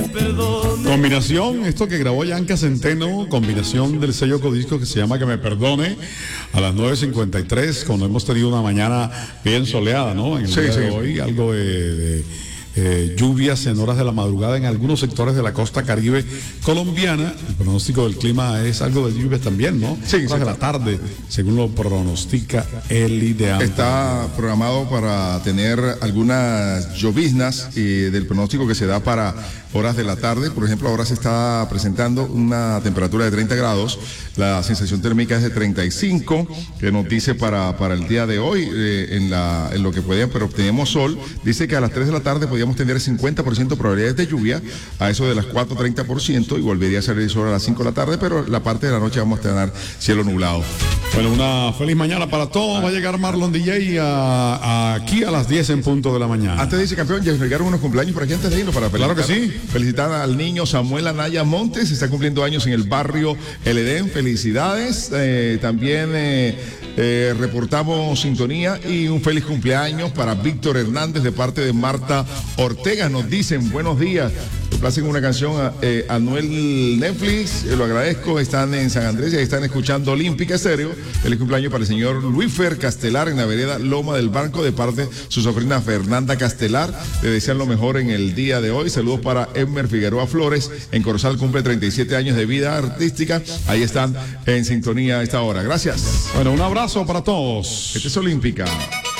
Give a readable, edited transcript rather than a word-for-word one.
Combinación, esto que grabó Yanka Centeno, combinación del sello Codisco que se llama Que Me Perdone, a las 9:53, cuando hemos tenido una mañana bien soleada, ¿no? En el día de hoy, algo de lluvias en horas de la madrugada en algunos sectores de la costa caribe colombiana. El pronóstico del clima es algo de lluvias también, ¿no? Sí, horas de la tarde, según lo pronostica el IDEAM. Está programado para tener algunas lloviznas del pronóstico que se da para horas de la tarde. Por ejemplo, ahora se está presentando una temperatura de 30 grados, la sensación térmica es de 35, que nos dice para el día de hoy, en lo que podían, pero tenemos sol. Dice que a las 3 de la tarde podíamos tener 50% probabilidades de lluvia, a eso de las 4:30%, y volvería a salir el sol a las 5 de la tarde, pero la parte de la noche vamos a tener cielo nublado. Bueno, una feliz mañana para todos. Va a llegar Marlon DJ aquí a las 10 en punto de la mañana. Antes dice, campeón, ya llegaron unos cumpleaños por aquí antes de irnos para felicitar. Claro que sí. Felicitar al niño Samuel Anaya Montes, está cumpliendo años en el barrio El Edén. Felicidades. También reportamos sintonía y un feliz cumpleaños para Víctor Hernández de parte de Marta Ortega. Nos dicen buenos días. Complacen una canción a Anuel Netflix, lo agradezco. Están en San Andrés y ahí están escuchando Olímpica Estéreo. Feliz cumpleaños para el señor Luisfer Castelar en la vereda Loma del Barco de parte de su sobrina Fernanda Castelar. Le desean lo mejor en el día de hoy. Saludos para Edmer Figueroa Flores en Corozal, cumple 37 años de vida artística. Ahí están en sintonía a esta hora. Gracias. Bueno, un abrazo para todos. Esta es Olímpica.